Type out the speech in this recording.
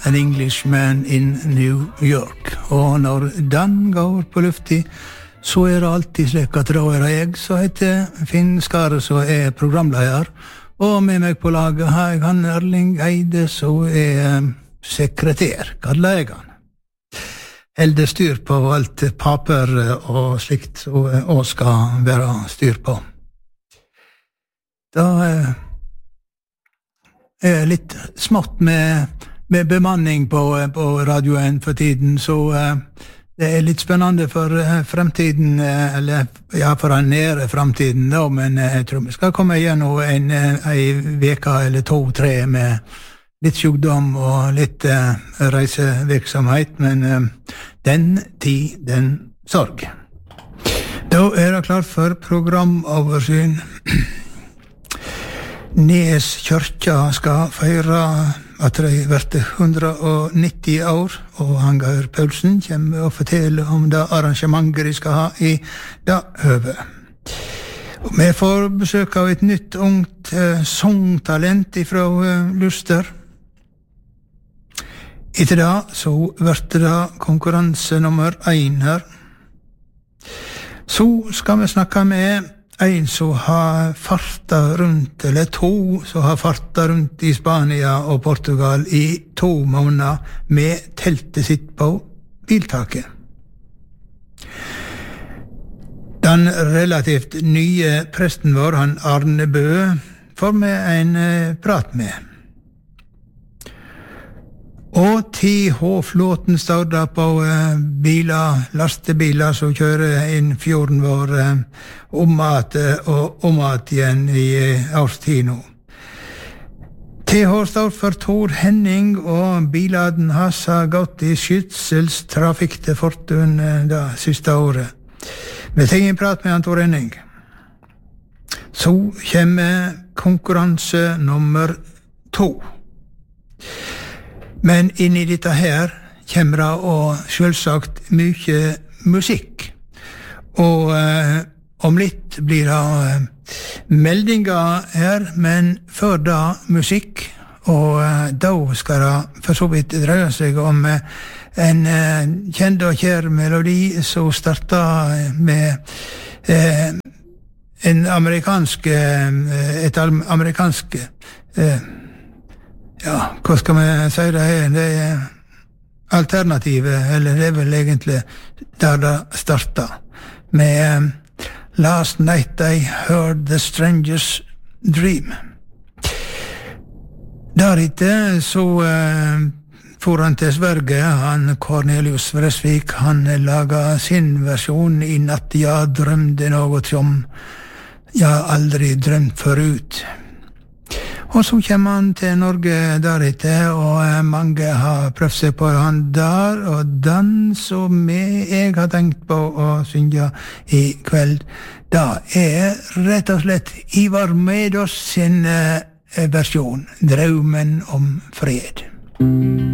An Englishman in New York. Og når den går på lufti, så det alltid slik at da det jeg som heter Finn Skare, som programleder. Og med meg på laget har jeg han Erling Eide, som sekretær, kaller jeg han. Helde styr på alt paper og slikt, og skal være styr på. Da litt smått med bemanning på radioen for tiden, så det litt spennende for fremtiden, eller ja, for den nære fremtiden da, men jeg tror vi skal komme igjennom en veka eller 2-3 med litt sjukdom og litt reisevirksomhet, men den tid, den sorg. Da det klart for programoversyn. Nes kyrkja skal feire at de vært 190 år, og Hangaur Paulsen kommer og forteller om det arrangementet de skal ha i det høve. Og vi får besøk av et nytt ungt songtalent fra Luster. Etter det så vært det konkurranse nummer 1 her. Så skal vi snakke med en som har farta rundt, eller 2 som har farta rundt i Spania og Portugal i 2 måneder med teltet sitt på biltaket. Den relativt nye presten vår, han Arne Bø, får vi en prat med. Og TH-flåten står da på lastebiler som kjører inn fjorden vår om at igjen i årstid nå. TH står for Tor Henning, og biladen hans har gått i skytselstrafikk til Fortun det siste året. Vi tar en prat med han Tor Henning. Så kommer konkurranse nummer 2. Men inn i dette her kommer det og selvsagt mye musikk. Og om litt blir det meldinger her, men før da musikk. Og da skal det for så vidt dreie seg om en kjent og kjær melodi som starter med et amerikansk ja, hva skal vi si det her? Det alternativet, eller det vel egentlig der det startet. Med Last Night I Heard the Stranger's Dream. Deretter så for han til Sverige, han Cornelius Vresvik, han laget sin versjon i natt jeg drømte noe som jeg aldri drømt forut. Og så kommer han til Norge deretter, og mange har prøvd seg på han der, og den som jeg har tenkt på å synge i kveld, da rett og slett Ivar Medås sin versjon, Drømmen om fred.